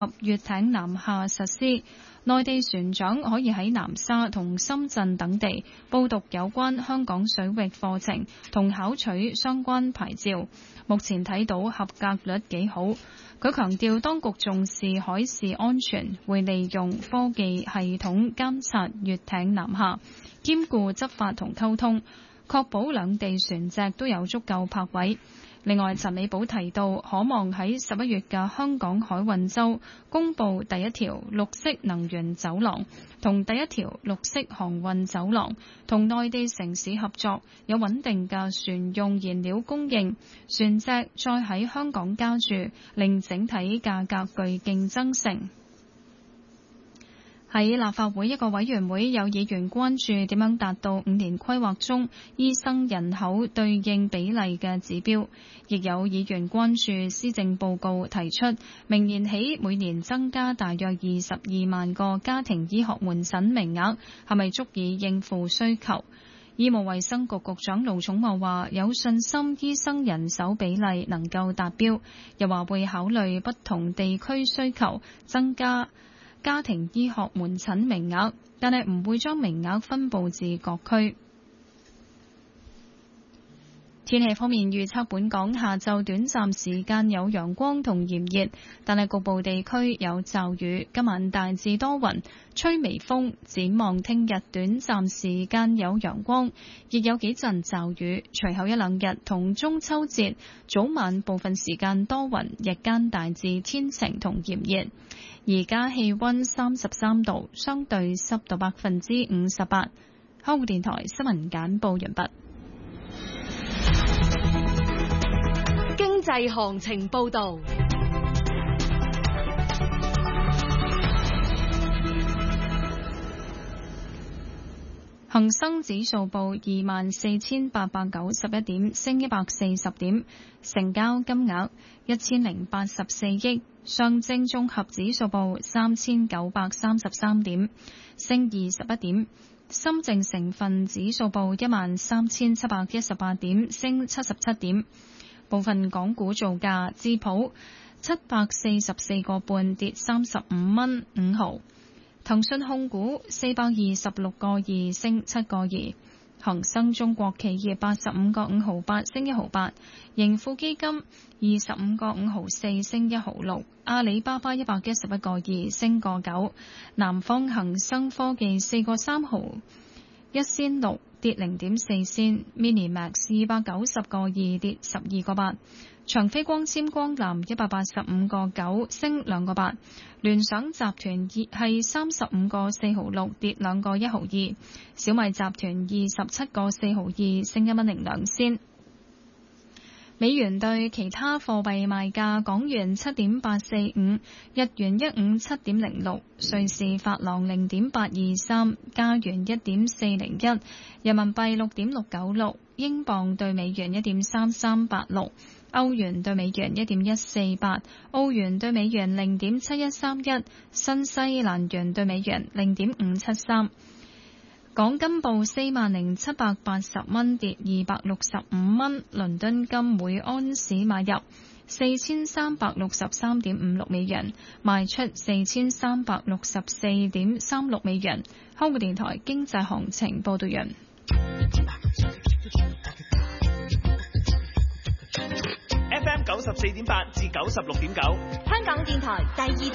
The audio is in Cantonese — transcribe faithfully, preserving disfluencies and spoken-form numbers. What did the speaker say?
粵艇南下實施。內地船長可以喺南沙同深圳等地報讀有關香港水域課程同考取相關牌照，目前睇到合格率幾好。佢強調當局重視海事安全，會利用科技系統監察粵艇南下，兼顧執法同溝通，確保兩地船隻都有足夠泊位。另外，陳美寶提到，可望喺十一月嘅香港海運週公布第一條綠色能源走廊同第一條綠色航運走廊，同內地城市合作，有穩定嘅船用燃料供應，船隻再喺香港加注，令整體價格具競爭性。喺立法會一個委員會，有議員關注點樣達到五年規劃中醫生人口對應比例嘅指標，亦有議員關注施政報告提出明年起每年增加大約二十二萬個家庭醫學門診名額，係咪足以應付需求？醫務衛生局局長盧寵茂話有信心醫生人手比例能夠達標，又話會考慮不同地區需求增加家庭醫學門診名額，但係唔會將名額分佈至各區。天氣方面預測，本港下晝短暫時間有陽光同炎熱，但係局部地區有驟雨。今晚大致多雲，吹微風。展望聽日短暫時間有陽光，亦有幾陣驟雨。隨後一兩日同中秋節早晚部分時間多雲，日間大致天晴同炎熱。而家氣溫三十三度，相對濕度百分之五十八。香港電台新聞簡報完畢。 經濟行情報道。 恒生指數報二萬四千八百九十一點，升一百四十點，成交金額一千零八十四億。上證綜合指數報三千九百三十三點，升二十一點。深證成分指數報一萬三千七百一十八點，升七十七點。部分港股造價，智普七百四十四個半跌三十五蚊五毫，騰訊控股四百二十六個二升七個二，恒生中國企業八十五個五毫八升一毫八，盈富基金二十五個五毫四升一毫六，阿里巴巴一百一十一個二升個九，南方恒生科技四個三毫一仙六跌零點四仙 ，Minimax 二百九十個二跌十二個八，長飛光纖光纜一百八十五個九升兩個八，聯想集團係三十五個四毫六跌兩個一毫二，小米集團二十七個四毫二升一蚊零兩仙。美元對其他貨幣賣價：港元七點八四五，日元一五七點零六，瑞士法郎零點八二三，加元一點四零一，人民幣六點六九六，英鎊對美元一點三三八六，歐元對美元一點一四八，澳元對美元零點七一三一，新西蘭元對美元零點五七三。港金報四萬零七百八十蚊，跌二百六十五蚊。倫敦金每安士買入四千三百六十三點五六美元，賣出四千三百六十四點三六美元。香港電台經濟行情報道完。 F M 九十四點八至九十六點九， 香港電台第二。